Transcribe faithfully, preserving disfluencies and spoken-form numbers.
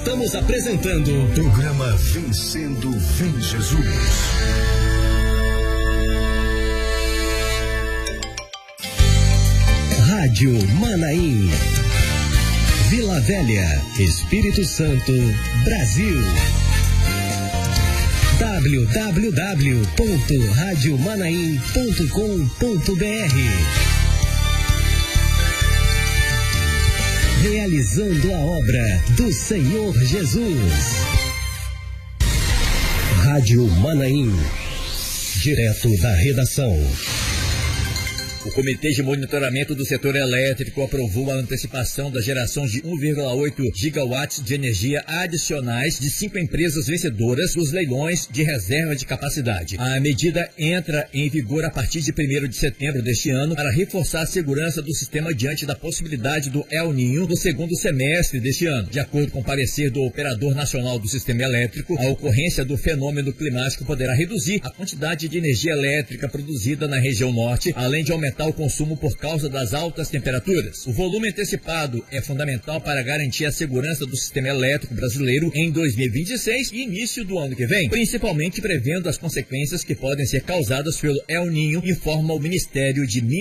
Estamos apresentando programa Vencendo Vem Jesus. Rádio Manaim, Vila Velha, Espírito Santo, Brasil. w w w ponto rádio manaim ponto com ponto b r. Realizando a obra do Senhor Jesus. Rádio Manaim, direto da redação. O Comitê de Monitoramento do Setor Elétrico aprovou a antecipação da geração de um vírgula oito gigawatts de energia adicionais de cinco empresas vencedoras dos leilões de reserva de capacidade. A medida entra em vigor a partir de primeiro de setembro deste ano para reforçar a segurança do sistema diante da possibilidade do El Niño no segundo semestre deste ano. De acordo com o parecer do Operador Nacional do Sistema Elétrico, a ocorrência do fenômeno climático poderá reduzir a quantidade de energia elétrica produzida na região norte, além de aumentar o consumo por causa das altas temperaturas. O volume antecipado é fundamental para garantir a segurança do sistema elétrico brasileiro em dois mil e vinte e seis e início do ano que vem, principalmente prevendo as consequências que podem ser causadas pelo El Niño, informa o Ministério de Minas